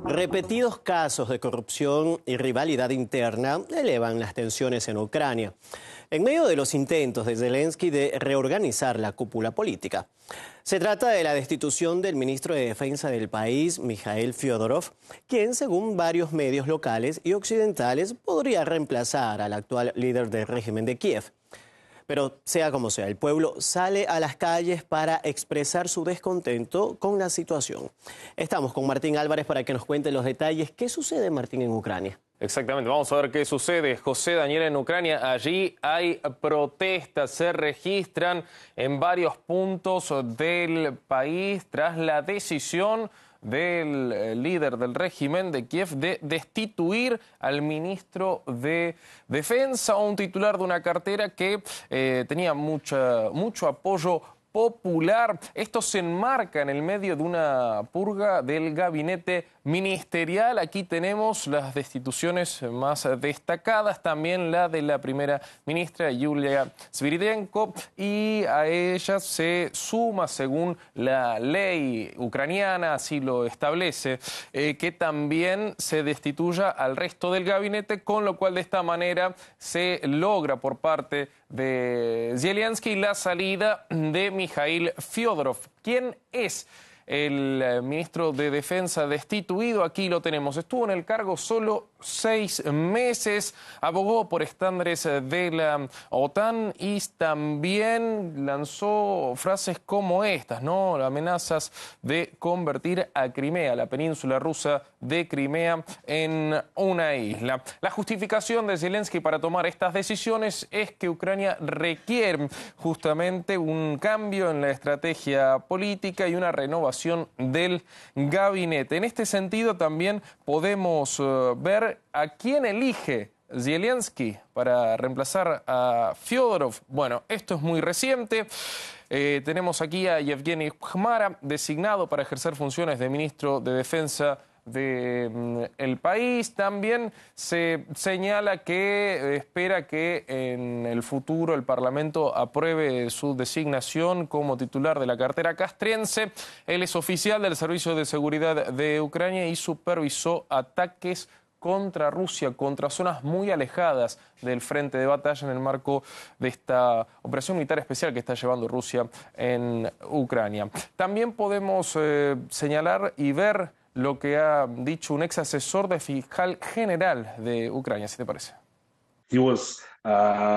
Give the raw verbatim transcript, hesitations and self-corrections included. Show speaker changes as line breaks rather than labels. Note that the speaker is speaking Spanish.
Repetidos casos de corrupción y rivalidad interna elevan las tensiones en Ucrania, en medio de los intentos de Zelensky de reorganizar la cúpula política. Se trata de la destitución del ministro de Defensa del país, Mikhail Fyodorov, quien, según varios medios locales y occidentales, podría reemplazar al actual líder del régimen de Kiev. Pero sea como sea, el pueblo sale a las calles para expresar su descontento con la situación. Estamos con Martín Álvarez para que nos cuente los detalles. ¿Qué sucede, Martín, en Ucrania?
Exactamente, vamos a ver qué sucede. José Daniel, en Ucrania, allí hay protestas, se registran en varios puntos del país tras la decisión del líder del régimen de Kiev de destituir al ministro de Defensa, un titular de una cartera que eh, tenía mucha, mucho apoyo popular. Esto se enmarca en el medio de una purga del gabinete ministerial. Aquí tenemos las destituciones más destacadas, también la de la primera ministra Yulia Sviridenko, y a ella se suma, según la ley ucraniana, así lo establece, eh, que también se destituya al resto del gabinete, con lo cual de esta manera se logra por parte de Zelensky la salida de Mikhail Fyodorov. ¿Quién es el ministro de Defensa destituido? Aquí lo tenemos. Estuvo en el cargo solo seis meses, abogó por estándares de la OTAN y también lanzó frases como estas, ¿no? Amenazas de convertir a Crimea, la península rusa de Crimea, en una isla. La justificación de Zelensky para tomar estas decisiones es que Ucrania requiere justamente un cambio en la estrategia política y una renovación del gabinete. En este sentido también podemos uh, ver a quién elige Zelensky para reemplazar a Fyodorov. Bueno, esto es muy reciente. Eh, tenemos aquí a Yevgeny Khmara, designado para ejercer funciones de ministro de Defensa del país. También se señala que espera que en el futuro el Parlamento apruebe su designación como titular de la cartera castrense. Él es oficial del Servicio de Seguridad de Ucrania y supervisó ataques contra Rusia, contra zonas muy alejadas del frente de batalla en el marco de esta operación militar especial que está llevando Rusia en Ucrania. También podemos eh, señalar y ver lo que ha dicho un ex asesor del fiscal general de Ucrania, si te parece.
He was, uh...